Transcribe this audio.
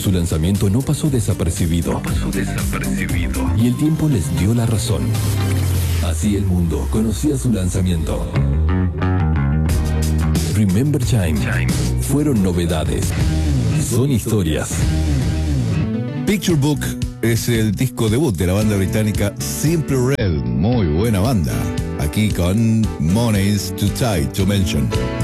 Su lanzamiento no pasó desapercibido. Y el tiempo les dio la razón. Así el mundo conocía su lanzamiento. Remember Time. Fueron novedades. Son historias. Picture Book es el disco debut de la banda británica Simple Red. Muy buena banda. Aquí con Money's Too Tight to Mention.